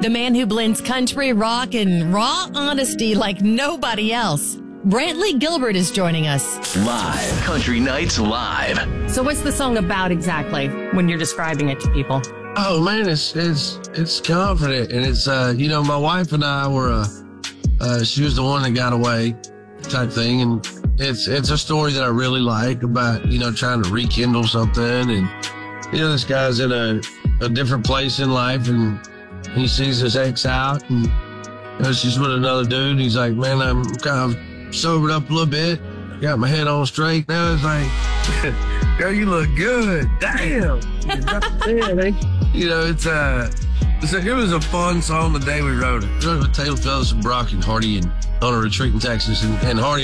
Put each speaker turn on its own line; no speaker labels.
The man who blends country, rock, and raw honesty like nobody else. Brantley Gilbert is joining us.
Live. Country Nights Live.
So what's the song about exactly when you're describing it to people?
Oh man, it's confident, and it's my wife and I were she was the one that got away type thing, and it's a story that I really like about trying to rekindle something, and this guy's in a different place in life, and he sees his ex out, and she's with another dude, and he's like, man, I'm kind of sobered up a little bit, got my head on straight now. It's like, girl, you look good, damn. It was a fun song the day we wrote it. We wrote it with Taylor Phillips and Brock and Hardy and on a retreat in Texas, and Hardy